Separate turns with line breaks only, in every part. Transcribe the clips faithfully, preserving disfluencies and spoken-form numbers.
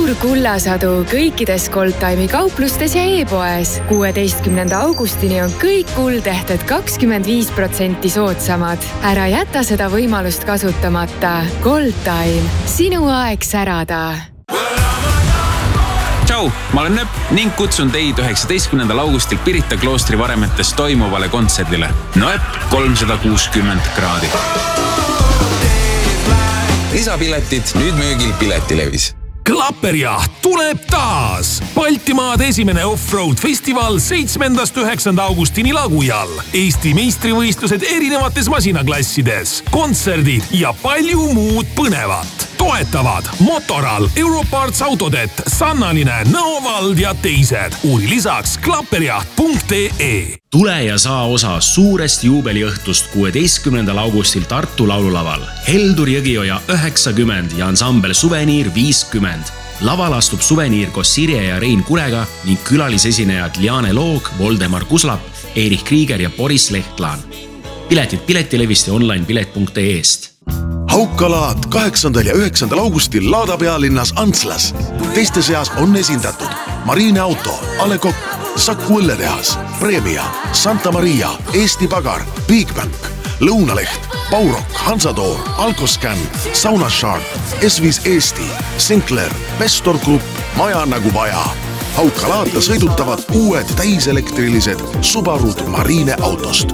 suur kullasadu kõikides Goldtime'i kauplustes ja e-poes. kuueteistkümnenda augustini on kõik kuldehted kakskümmend viis protsenti soodsamad. Ära jäta seda võimalust kasutamata. Goldtime. Sinu aeg särada.
Tšau, ma olen Nöpp ning kutsun teid üheksateistkümnendal augustil Pirita kloostri varemetes toimuvale kontserdile. Nöpp kolmsada kuuskümmend kraadi.
Lisapiletid nüüd müügil Piletilevis.
Klapperjaht tuleb taas! Baltimaade esimene off-road festival seitsmendast üheksanda augustini Lagujal. Eesti meistrivõistlused erinevates masinaklassides, kontserdid ja palju muud põnevat. Toetavad Motoral, Europarts Autodet, Sannaline, Nõovald ja teised. Uuri lisaks klapperjaht punkt ee.
Tule ja saa osa suurest juubeliõhtust kuueteistkümnendal augustil Tartu laululaval. Heldur Jõgioja üheksakümmend ja ansambel Suveniir viiskümmend. Laval astub Suveniir koos Sirje ja Rein Kurega ning külalisesinejad Liane Loog, Voldemar Kuslap, Erich Krieger ja Boris Lehtlaan. Piletid Piletilevist ja online pilet punkt ee-st.
Haukalaat kaheksandal ja üheksandal augustil Laada pealinnas Antslas. Teiste seas on esindatud Marine Auto, Ale Kokk, Saku õlletehas, Premia, Santa Maria, Eesti Pagar, Bigbank, Lõunaleht, Baurok, Hansatoor, Alkoscan, Sauna Shark, S viis Eesti, Sinclair, Pestor Group, Maja nagu vaja. Haukalaata sõidutavad uued täiselektrilised Subarud Marine autost.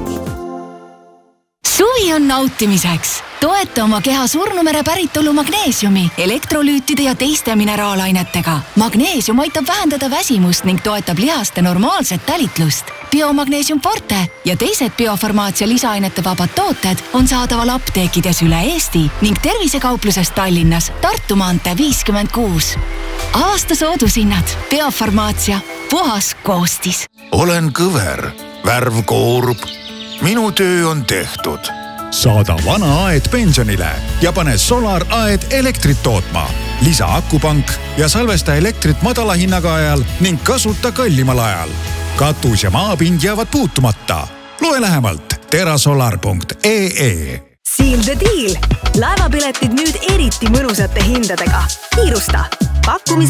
Suvi on nautimiseks. Toeta oma keha surnumere päritolu magneesiumi, elektrolüütide ja teiste mineraalainetega. Magneesium aitab vähendada väsimust ning toetab lihaste normaalset tälitlust. Biomagneesium Forte ja teised biofarmaatsia lisaainete vabad tooted on saadaval apteekides üle Eesti ning tervisekaupluses Tallinnas Tartu maantee viiskümmend kuus. Aasta soodusinnad. Biofarmaatsia. Puhas koostis.
Olen kõver. Värv koorub. Minu töö on tehtud.
Saada vana aed pensionile ja pane Solar aed elektrit tootma. Lisa akupank ja salvesta elektrit madala hinnaga ajal ning kasuta kallimal ajal. Katus ja maapind jäävad puutumata. Loe lähemalt terasolar punkt ee.
Seal the deal! Laevapiletid nüüd eriti mõnusate hindadega. Kiirusta! Pakkumised